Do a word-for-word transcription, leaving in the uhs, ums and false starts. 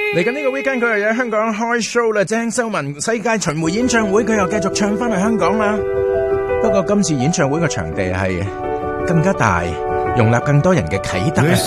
嚟緊呢個 weekend 佢又喺香港開 show 啦，鄭秀文世界巡迴演唱會佢又繼續唱翻去香港啦。不過今次演唱會嘅場地係更加大，容納更多人嘅啟德。